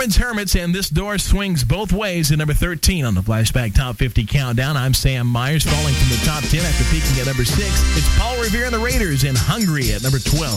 Marvin's Hermits, and This Door Swings Both Ways at number 13 on the Flashback Top 50 Countdown. I'm Sam Myers, falling from the top 10 after peaking at number 6. It's Paul Revere and the Raiders in Hungry at number 12.